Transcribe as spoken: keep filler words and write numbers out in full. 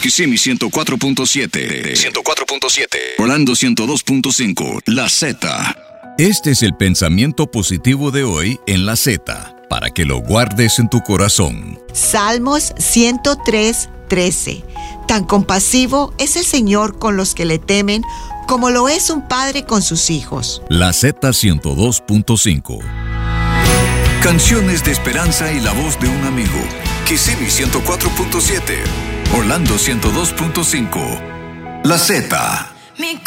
Kissimmee ciento cuatro punto siete. ciento cuatro punto siete. Orlando ciento dos punto cinco. La Z. Este es el pensamiento positivo de hoy en La Z, para que lo guardes en tu corazón. Salmos ciento tres, trece. Tan compasivo es el Señor con los que le temen, como lo es un padre con sus hijos. La Z ciento dos punto cinco. Canciones de esperanza y la voz de un amigo. Kissimmee ciento cuatro punto siete. Orlando ciento dos punto cinco. La Z.